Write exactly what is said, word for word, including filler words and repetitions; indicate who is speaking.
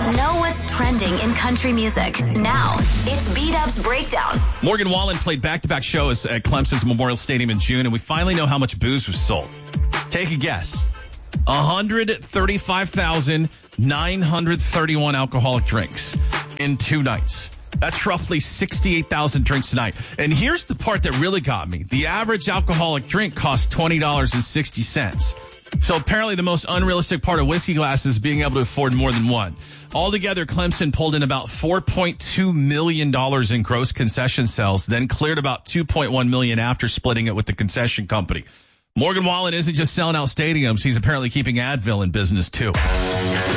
Speaker 1: Know what's trending in country music. Now, it's B-Dub's Breakdown.
Speaker 2: Morgan Wallen played back-to-back shows at Clemson's Memorial Stadium in June, and we finally know how much booze was sold. Take a guess. one hundred thirty-five thousand nine hundred thirty-one alcoholic drinks in two nights. That's roughly sixty-eight thousand drinks a night. And here's the part that really got me. The average alcoholic drink costs twenty dollars and sixty cents. So apparently the most unrealistic part of whiskey glasses is being able to afford more than one. Altogether, Clemson pulled in about four point two million dollars in gross concession sales, then cleared about two point one million dollars after splitting it with the concession company. Morgan Wallen isn't just selling out stadiums. He's apparently keeping Advil in business, too.